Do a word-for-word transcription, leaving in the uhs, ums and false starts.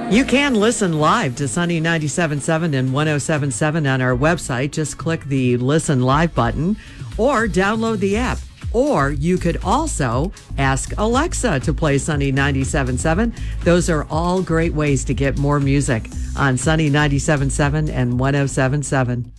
You can listen live to Sunny ninety-seven point seven and one oh seven point seven on our website. Just click the Listen Live button or download the app. Or you could also ask Alexa to play Sunny ninety-seven point seven. Those are all great ways to get more music on Sunny ninety-seven point seven and one oh seven point seven.